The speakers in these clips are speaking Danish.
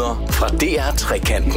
Nyheder fra DR Trekanten.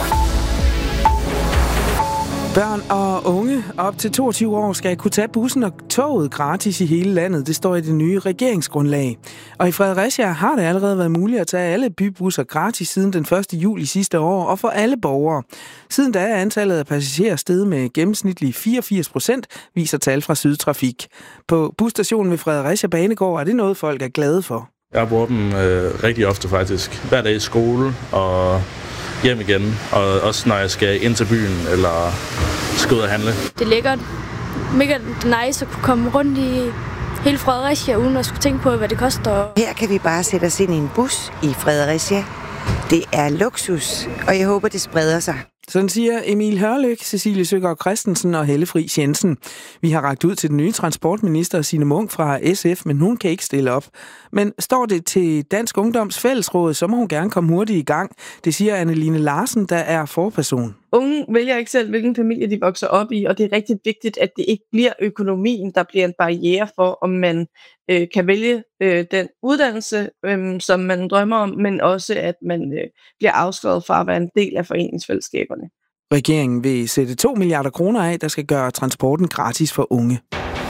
Børn og unge op til 22 år skal kunne tage bussen og toget gratis i hele landet. Det står i det nye regeringsgrundlag. Og i Fredericia har det allerede været muligt at tage alle bybusser gratis siden den 1. juli sidste år, og for alle borgere. Siden da er antallet af passagerer steget med gennemsnitlig 84%, viser tal fra Sydtrafik. På busstationen ved Fredericia Banegård er det noget, folk er glade for. Jeg bruger dem rigtig ofte faktisk. Hver dag i skole og hjem igen, og også når jeg skal ind til byen eller skal ud og handle. Det er lækkert. Mega nice at kunne komme rundt i hele Fredericia, uden at skulle tænke på, hvad det koster. Her kan vi bare sætte os ind i en bus i Fredericia. Det er luksus, og jeg håber, det spreder sig. Sådan siger Emil Hørløk, Cecilie Søgaard Christensen og Helle Friis Jensen. Vi har rakt ud til den nye transportminister Signe Munk fra SF, men hun kan ikke stille op. Men står det til Dansk Ungdoms Fællesråd, så må hun gerne komme hurtigt i gang. Det siger Anneline Larsen, der er forperson. Unge vælger ikke selv, hvilken familie de vokser op i, og det er rigtig vigtigt, at det ikke bliver økonomien, der bliver en barriere for, om man kan vælge den uddannelse, som man drømmer om, men også, at man bliver afskrevet fra at være en del af foreningsfællesskaberne. Regeringen vil sætte 2 milliarder kroner af, der skal gøre transporten gratis for unge.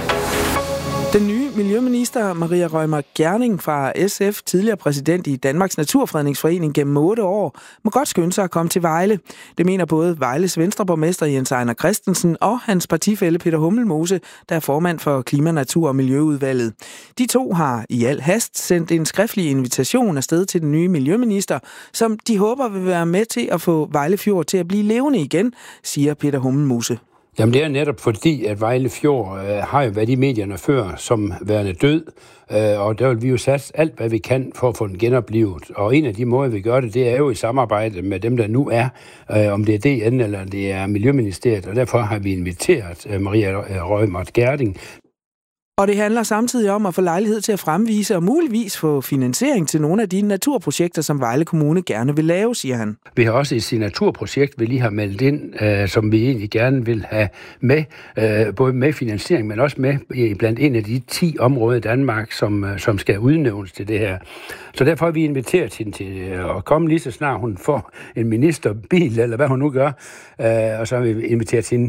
Den nye miljøminister Maria Reumert Gjerding fra SF, tidligere præsident i Danmarks Naturfredningsforening gennem 8 år, må godt skynde sig at komme til Vejle. Det mener både Vejles venstreborgmester Jens Ejner Christensen og hans partifælle Peter Hummelmose, der er formand for Klima-, Natur- og Miljøudvalget. De to har i al hast sendt en skriftlig invitation afsted til den nye miljøminister, som de håber vil være med til at få Vejle Fjord til at blive levende igen, siger Peter Hummelmose. Jamen det er netop fordi, at Vejle Fjord har jo været i medierne før som værende død, og der vil vi jo satse alt, hvad vi kan for at få den genoplevet. Og en af de måder, vi gør det, det er jo i samarbejde med dem, der nu er, om det er DN eller det er Miljøministeriet, og derfor har vi inviteret Maria Reumert Gjerding. Og det handler samtidig om at få lejlighed til at fremvise og muligvis få finansiering til nogle af de naturprojekter, som Vejle Kommune gerne vil lave, siger han. Vi har også et signaturprojekt, vi lige har meldt ind, som vi egentlig gerne vil have med, både med finansiering, men også med blandt en af de 10 områder i Danmark, som skal udnævnes til det her. Så derfor har vi inviteret hende til at komme lige så snart hun får en ministerbil, eller hvad hun nu gør, og så har vi inviteret hende